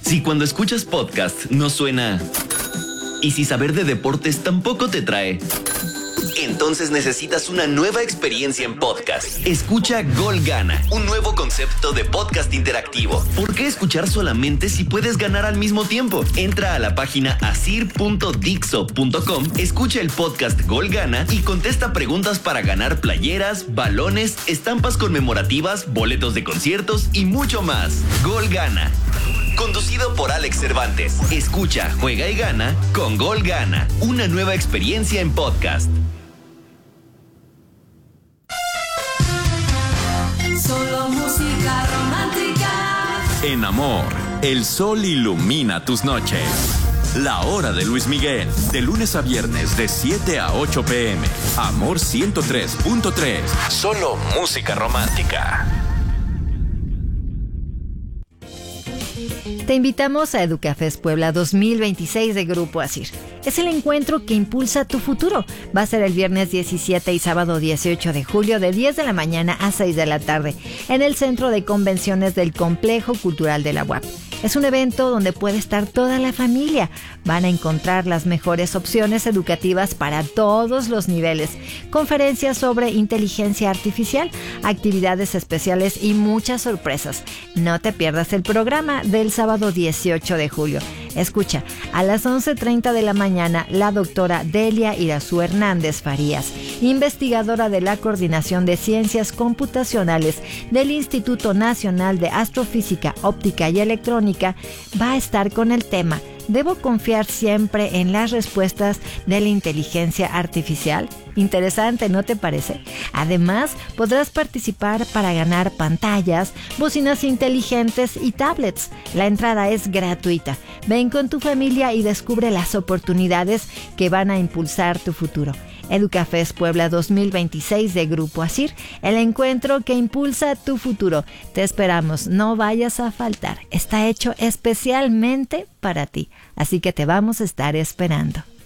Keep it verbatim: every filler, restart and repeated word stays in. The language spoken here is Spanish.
Si cuando escuchas podcast no suena... y si saber de deportes tampoco te trae... entonces necesitas una nueva experiencia en podcast. Escucha Gol Gana, un nuevo concepto de podcast interactivo. ¿Por qué escuchar solamente si puedes ganar al mismo tiempo? Entra a la página asir punto dixo punto com, escucha el podcast Gol Gana y contesta preguntas para ganar playeras, balones, estampas conmemorativas, boletos de conciertos y mucho más. Gol Gana. Conducido por Alex Cervantes. Escucha, juega y gana con Gol Gana, una nueva experiencia en podcast. Solo música romántica. En Amor, el sol ilumina tus noches. La hora de Luis Miguel, de lunes a viernes de siete a ocho pm. Amor ciento tres punto tres. Solo música romántica. Te invitamos a Educafés Puebla dos mil veintiséis de Grupo Asir. Es el encuentro que impulsa tu futuro. Va a ser el viernes diecisiete y sábado dieciocho de julio de diez de la mañana a seis de la tarde en el Centro de Convenciones del Complejo Cultural de la U A P. Es un evento donde puede estar toda la familia. Van a encontrar las mejores opciones educativas para todos los niveles. Conferencias sobre inteligencia artificial, actividades especiales y muchas sorpresas. No te pierdas el programa del sábado dieciocho de julio. Escucha, a las once treinta de la mañana, la doctora Delia Irazú Hernández Farías, investigadora de la Coordinación de Ciencias Computacionales del Instituto Nacional de Astrofísica, Óptica y Electrónica, va a estar con el tema ¿Debo confiar siempre en las respuestas de la inteligencia artificial? Interesante, ¿no te parece? Además, podrás participar para ganar pantallas, bocinas inteligentes y tablets. La entrada es gratuita. Ven con tu familia y descubre las oportunidades que van a impulsar tu futuro. Educafés Puebla dos mil veintiséis de Grupo Asir, el encuentro que impulsa tu futuro. Te esperamos, no vayas a faltar. Está hecho especialmente para ti, así que te vamos a estar esperando.